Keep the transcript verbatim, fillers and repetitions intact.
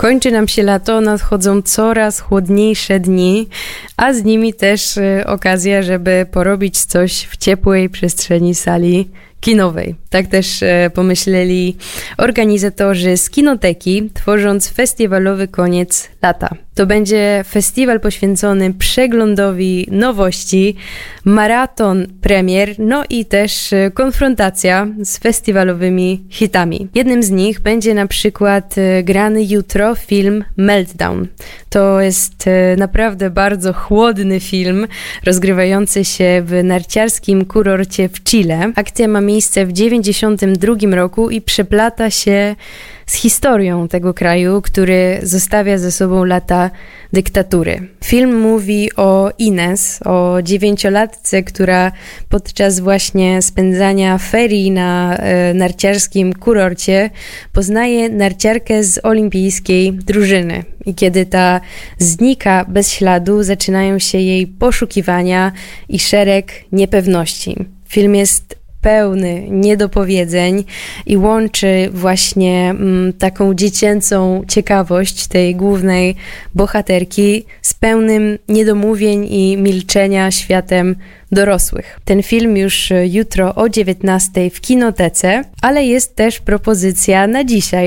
Kończy nam się lato, nadchodzą coraz chłodniejsze dni, a z nimi też y, okazja, żeby porobić coś w ciepłej przestrzeni sali kinowej. Tak też e, pomyśleli organizatorzy z Kinoteki, tworząc festiwalowy koniec lata. To będzie festiwal poświęcony przeglądowi nowości, maraton premier, no i też e, konfrontacja z festiwalowymi hitami. Jednym z nich będzie na przykład e, grany jutro film Meltdown. To jest e, naprawdę bardzo chłodny film, rozgrywający się w narciarskim kurorcie w Chile. Akcja ma miejsce w dziewięćdziesiątym drugim roku i przeplata się z historią tego kraju, który zostawia za sobą lata dyktatury. Film mówi o Ines, o dziewięciolatce, która podczas właśnie spędzania ferii na e, narciarskim kurorcie poznaje narciarkę z olimpijskiej drużyny. I kiedy ta znika bez śladu, zaczynają się jej poszukiwania i szereg niepewności. Film jest pełny niedopowiedzeń i łączy właśnie mm, taką dziecięcą ciekawość tej głównej bohaterki z pełnym niedomówień i milczenia światem dorosłych. Ten film już jutro o dziewiętnastej w Kinotece, ale jest też propozycja na dzisiaj.